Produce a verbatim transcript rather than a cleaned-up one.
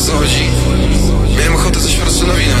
co chodzi? Miałem ochotę coś po prostu nawinąć.